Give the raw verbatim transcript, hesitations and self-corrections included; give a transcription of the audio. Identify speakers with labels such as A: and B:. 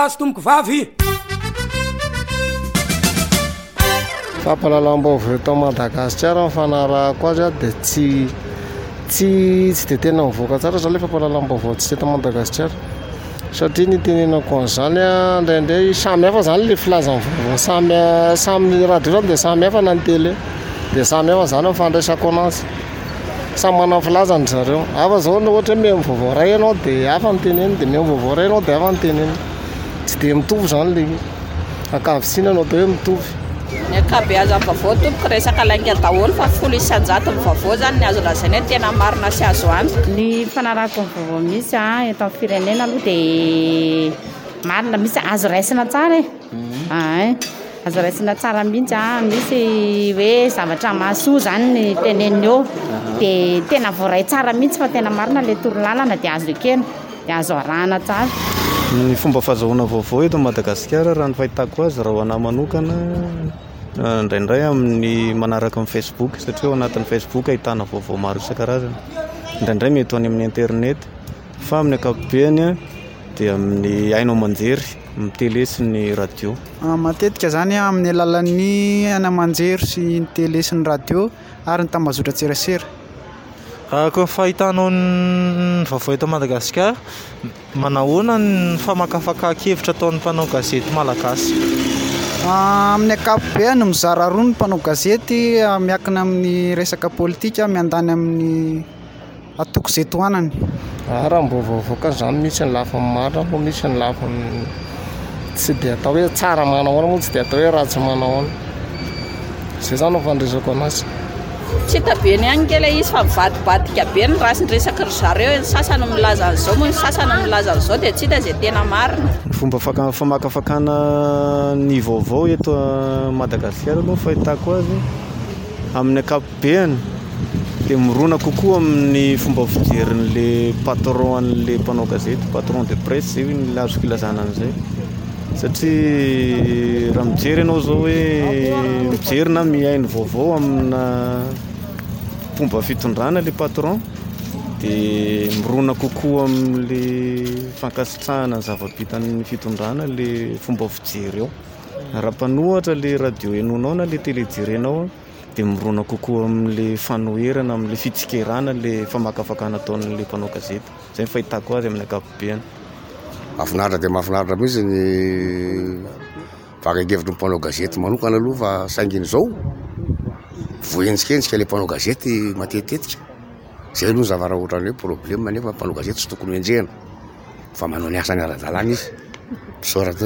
A: Tomoko vavy
B: fampahalalam-baovao eto Madagasikara mifanarahako azy dia tsy tsy tsy dia tena mivoaka tsara zao le fampahalalam-baovao tsy eto Madagasikara satria ny tenenako an'izany a indraindray samy hafa zany le filazan'ny vaovao samy samy radio zany dia samy hafa na ny télé dia samy hafa zany mifandraisako anazy samy manana filazany zareo hafa zao ny ohatra hoe mihaino vaovao ray ianao dia hafa ny teneny dia mihaino vaovao ray ianao dia hafa ny teneny tsy dia mitovy zany le ankavitsiny anao dia hoe mitovy
C: ny ankabeazan'ny vaovao tompoko resaka lainga daholo fa folo isan-jato ny vaovao zany ny azo lazaina hoe tena marina sy azo antoka.
D: Ny fanarahako ny vaovao misy a eto amin'ny firenena aloha dia marina misy azo raisina tsara e ay azo raisina tsara mihitsy a misy hoe zavatra mahasoa zany ny teneniny eo dia tena voaray tsara mihitsy fa tena marina le torolalana dia azo ekena dia azo arahana tsara.
E: Ny fomba fahazahoana vaovao eto Madagasikara raha ny fahitako azy raha ho anahy manokana indraindray amin'ny manaraka amin'ny Facebook satria ao anatin'ny Facebook ahitana vaovao maro isan-karazany indraindray mety any amin'ny internet fa amin'ny ankapobeny dia amin'ny hainao manjery amin'ny télé sy ny radio.
F: Matetika zany amin'ny alalan'ny ana manjery sy ny télé sy ny radio ary ny tambazotra tserasera.
G: Ako fahitanao ny vaovao eto Madagasikara manahoana ny famakafakankevitra ataon'ny mpanao gazety malagasy?
F: Amin'ny ankapobeny mizara roa ny mpanao gazety miankina amin'ny resaka politika miandany amin'ny atoko izay tohanany.
B: Raha mbovaovaoka zany misy ny lafiny marina moa misy ny lafiny tsy dia atao hoe tsara manahoana moa tsy dia atao hoe ratsy manahoana izay zany no fandresako anazy.
C: Tsy hita be ny any kely izy fa mivadibadika be ny raha sy ny resaka ry zareo ny sasany milaza an'izao moa ny sasany milaza an'izao dia tsy hita izay tena marina.
E: Fomba faka- famakafakana ny vaovao eto Madagasikara aloha fahitako azy amin'ny ankapobeny dia mirona kokoa amin'ny fomba fijerin'le patron an'le mpanao gazety patron de presse zay ny azoko ilazana an'izay satria raha mijery ianao zao hoe mijery na mihaino vaovao amina fomba fitondrana le patron dia mirona kokoa amin'le fankasitrahana ny zava-bitan'ny fitondrana le fomba fijery eo raha mpanohatra le radio henonao na le télé jerenao dia mirona kokoa amin'le fanoherana amin'le fitsikerana le famakafakana ataon'le mpanao gazety zay ny fahitako azy amin'ny ankapobeny.
H: Mahafinaritra dia mahafinaritra mihitsy ny vakan-kevitry ny mpanao gazety manokana aloha fa sainginy izao voenjikensika le mpanao gazety matetitetika zay aloha ny zavara ohatrany hoe problème nefa mpanao gazety tsy tokony ho enjehina fa manao ny asany ara-dalàna izy.